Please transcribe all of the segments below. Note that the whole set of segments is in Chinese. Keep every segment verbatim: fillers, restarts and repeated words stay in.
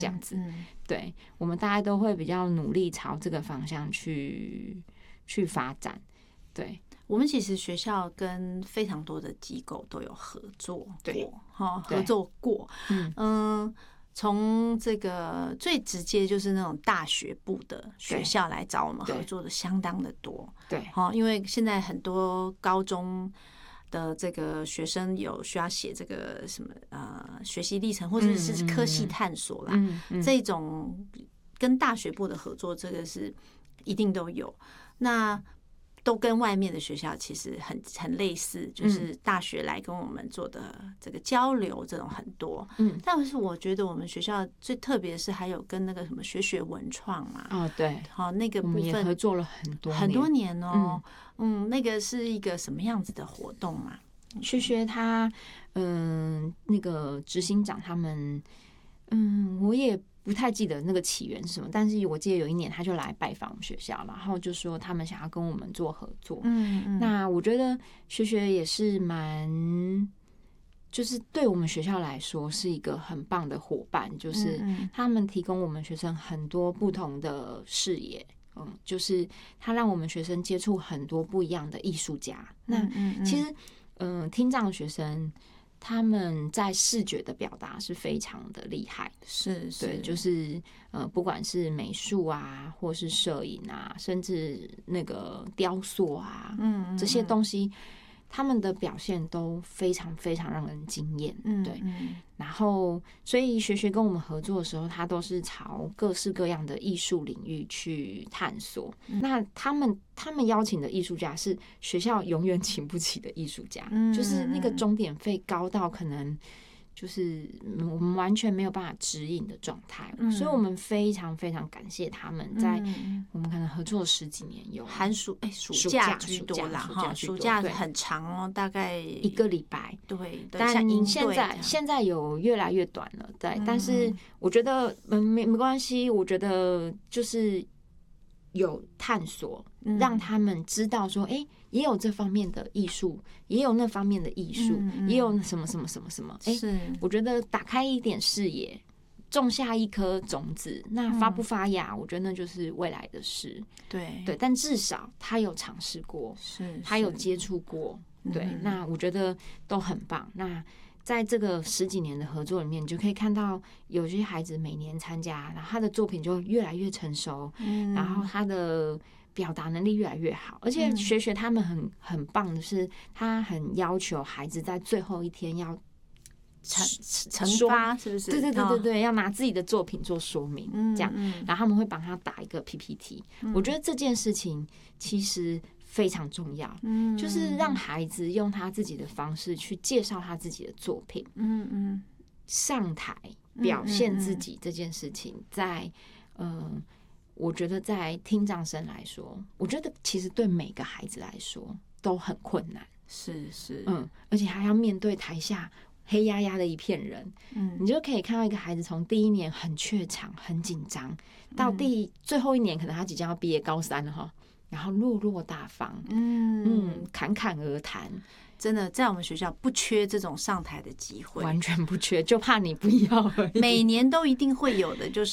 这样子。 嗯， 对，我们大家都会比较努力朝这个方向去去发展。对， 我们其实学校跟非常多的机构都有合作过，哈，合作过。嗯嗯，从这个最直接就是那种大学部的学校来找我们合作的相当的多。 对， 哈，因为现在很多高中的这个学生有需要写这个什么呃学习历程，或者是科系探索啦， 嗯嗯、 这种跟大学部的合作，这个是一定都有。那都跟外面的学校其实很很类似，就是大学来跟我们做的这个交流，这种很多。嗯，但是我觉得我们学校最特别的是还有跟那个什么学学文创嘛。 哦，对， 好，那个部分我们也合作了很多很多年哦。嗯，那个是一个什么样子的活动嘛？ 学学他，嗯、呃，那个执行长他们，嗯，我也不太记得那个起源是什么，但是我记得有一年他就来拜访我们学校，然后就说他们想要跟我们做合作。嗯嗯，那我觉得学学也是蛮，就是对我们学校来说是一个很棒的伙伴，就是他们提供我们学生很多不同的视野。嗯，就是他让我们学生接触很多不一样的艺术家。那其实，嗯、呃，听障的学生他们在视觉的表达是非常的厉害， 是，是， 对，就是呃，不管是美术啊，或是摄影啊，甚至那个雕塑啊，嗯，这些东西。他们的表现都非常非常让人惊艳，对。然后，所以学学跟我们合作的时候，他都是朝各式各样的艺术领域去探索。那他们他们邀请的艺术家是学校永远请不起的艺术家，就是那个钟点费高到可能。就是我们完全没有办法指引的状态，嗯、所以我们非常非常感谢他们，在我们可能合作十几年有寒暑哎暑假居多啦哈，暑假很长哦，大概一个礼拜。 对， 但现在现在有越来越短了，对。嗯、但是我觉得嗯没没关系，我觉得就是有探索，让他们知道说，哎、欸。也有这方面的艺术，也有那方面的艺术，嗯嗯也有什么什么什么什么。哎、欸，我觉得打开一点视野，种下一颗种子，那发不发芽，嗯、我觉得那就是未来的事。 对对，但至少他有尝试过， 是他有接触过，对，嗯、那我觉得都很棒。那在这个十几年的合作里面，你就可以看到有些孩子每年参加，然后他的作品就越来越成熟，嗯、然后他的。表达能力越来越好，而且学学他们很很棒的是，他很要求孩子在最后一天要成成发，是不是？ 对对对对对，要拿自己的作品做说明，这样，然后他们会帮他打一个 P P T。我觉得这件事情其实非常重要，就是让孩子用他自己的方式去介绍他自己的作品，嗯嗯，上台表现自己这件事情，在嗯。我觉得在听障生来说，我觉得其实对每个孩子来说都很困难， 是是， 嗯，而且还要面对台下黑压压的一片人，嗯，你就可以看到一个孩子从第一年很怯场、很紧张，到第、嗯、最后一年可能他即将要毕业高三了哈，然后落落大方，嗯嗯，侃侃而谈。 真的，在我们学校不缺这种上台的机会， 完全不缺，就怕你不要而已。 每年都一定会有的，就是。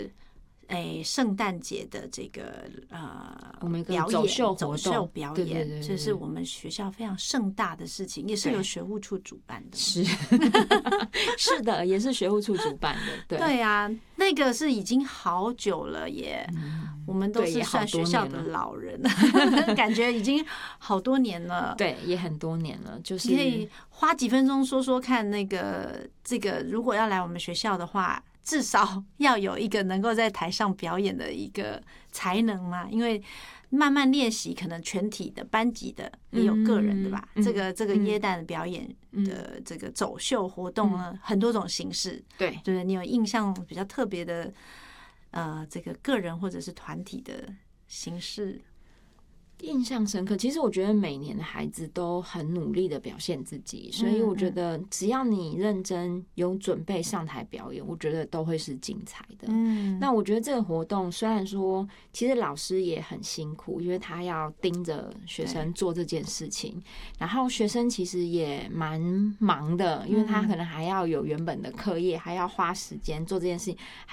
哎，圣诞节的这个呃， 我们表演走秀活动， 走秀表演， 对对对对， 这是我们学校非常盛大的事情，也是由学务处主办的。 是是的，也是学务处主办的。对对啊，那个是已经好久了耶，嗯、我们都是算学校的老人，感觉已经好多年了。 对，也很多年了。就是你可以花几分钟说说看，那个这个如果要来我们学校的话。至少要有一个能够在台上表演的一个才能嘛，因为慢慢练习，可能全体的、班级的也有个人的吧。嗯、这个这个耶诞的表演的这个走秀活动呢，嗯、很多种形式。 对， 对不对？你有印象比较特别的，呃，这个个人或者是团体的形式？ 印象深刻，其实我觉得每年的孩子都很努力的表现自己，所以我觉得只要你认真有准备上台表演，我觉得都会是精彩的。嗯，那我觉得这个活动虽然说，其实老师也很辛苦，因为他要盯着学生做这件事情，然后学生其实也蛮忙的，因为他可能还要有原本的课业，还要花时间做这件事情，